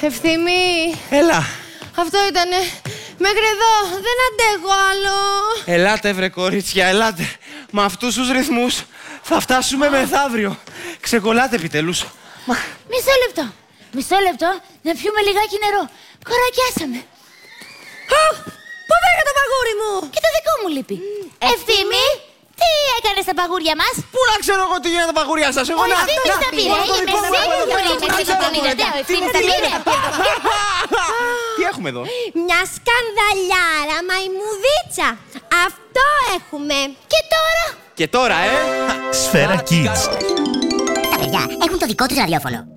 Ευθύμη. Έλα. Αυτό ήτανε. Μέχρι εδώ. Δεν αντέχω άλλο. Ελάτε βρε κορίτσια, ελάτε. Με αυτούς τους ρυθμούς θα φτάσουμε μεθαύριο. Ξεκολλάτε επιτέλους. Μισό λεπτό, να πιούμε λιγάκι νερό. Κορακιάσαμε. Πού βρήκα το παγούρι μου. Και το δικό μου λείπει. Ευθύμη, τι έκανε στα παγούρια μας? Πού να ξέρω εγώ τι γίνεται τα παγούρια σας, εγώ να... Ευθύμης τα πήρε, είμαι σίγουρη. Ο Ευθύμης τα πήρε. Τι έχουμε εδώ? Μια σκανδαλιάρα μαϊμουδίτσα. Αυτό έχουμε. Και τώρα? Και τώρα, Σφαίρα Kids. Τα παιδιά έχουν το δικό τους ραδιόφωνο.